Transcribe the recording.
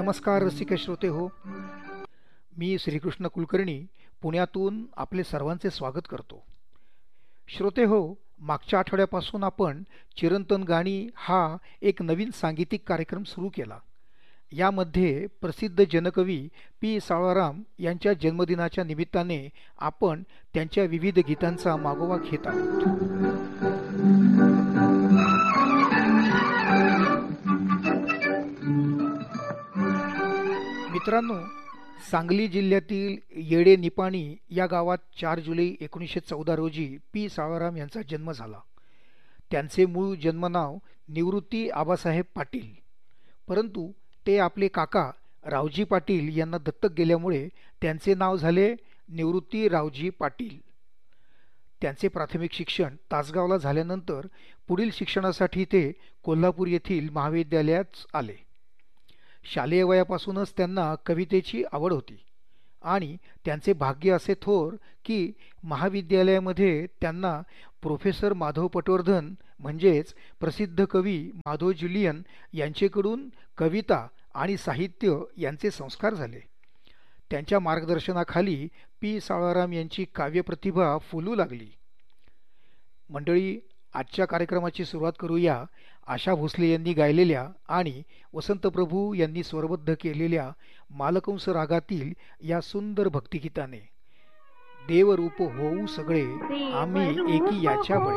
नमस्कार रसिक श्रोते हो. मी श्रीकृष्ण कुलकर्णी पुण्यातून आपले सर्वांचे स्वागत करतो. श्रोते हो, मागच्या आठवड्यापासून आपण चिरंतन गाणी हा एक नवीन सांगीतिक कार्यक्रम सुरू केला. यामध्ये प्रसिद्ध जनकवी पी सावळाराम यांच्या जन्मदिनाच्या निमित्ताने आपण त्यांच्या विविध गीतांचा मागोवा घेत आहोत. मित्रांनो, सांगली जिल्ह्यातील येडे निपाणी या गावात 4 जुलै 1914 रोजी पी सावळाराम यांचा जन्म झाला. त्यांचे मूळ जन्मनाव निवृत्ती आबासाहेब पाटील, परंतु ते आपले काका रावजी पाटील यांना दत्तक गेल्यामुळे त्यांचे नाव झाले निवृत्ती रावजी पाटील. त्यांचे प्राथमिक शिक्षण तासगावला झाल्यानंतर पुढील शिक्षणासाठी ते कोल्हापूर येथील महाविद्यालयात आले. शालेय वयापासूनच त्यांना कवितेची आवड होती आणि त्यांचे भाग्य असे थोर की महाविद्यालयामध्ये त्यांना प्रोफेसर माधव पटवर्धन म्हणजेच प्रसिद्ध कवी माधव ज्युलियन यांचेकडून कविता आणि साहित्य यांचे संस्कार झाले. त्यांच्या मार्गदर्शनाखाली पी सावळाराम यांची काव्यप्रतिभा फुलू लागली. मंडळी, आजच्या कार्यक्रमाची सुरुवात करूया आशा भोसले यांनी गायलेल्या आणि वसंत प्रभू यांनी स्वरबद्ध केलेल्या मालकंस रागातील या सुंदर भक्तिगीताने. देवरूप होऊ सगळे आम्ही एकी याच्या बळी.